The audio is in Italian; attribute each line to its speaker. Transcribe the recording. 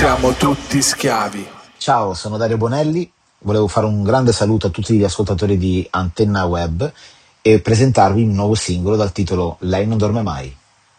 Speaker 1: Siamo tutti schiavi.
Speaker 2: Ciao, sono Dario Bonelli, volevo fare un grande saluto a tutti gli ascoltatori di Antenna Web e presentarvi il nuovo singolo dal titolo Lei non dorme mai.